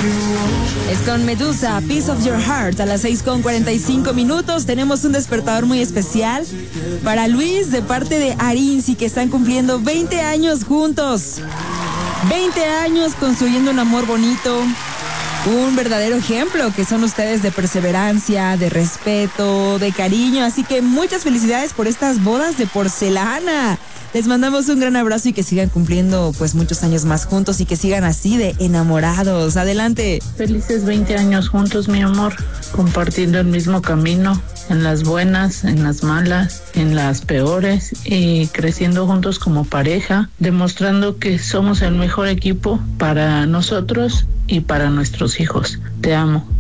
Es con Medusa, Piece of Your Heart, a las 6:45. Tenemos un despertador muy especial para Luis de parte de Arinzi, que están cumpliendo 20 años juntos. 20 años construyendo un amor bonito. Un verdadero ejemplo que son ustedes de perseverancia, de respeto, de cariño. Así que muchas felicidades por estas bodas de porcelana. Les mandamos un gran abrazo y que sigan cumpliendo pues muchos años más juntos y que sigan así de enamorados. Adelante. Felices 20 años juntos, mi amor, compartiendo el mismo camino, en las buenas, en las malas, en las peores, y creciendo juntos como pareja, demostrando que somos el mejor equipo para nosotros y para nuestros hijos. Te amo.